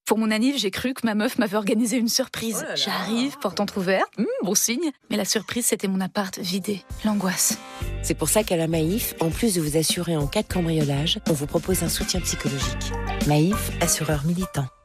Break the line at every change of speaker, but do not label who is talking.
Pour mon anniv, j'ai cru que ma meuf m'avait organisé une surprise.
Oh là là.
J'arrive, porte entrouverte, bon signe. Mais la surprise, c'était mon appart vidé. L'angoisse.
C'est pour ça qu'à la Maïf, en plus de vous assurer en cas de cambriolage, on vous propose un soutien psychologique. Maïf, assureur militant.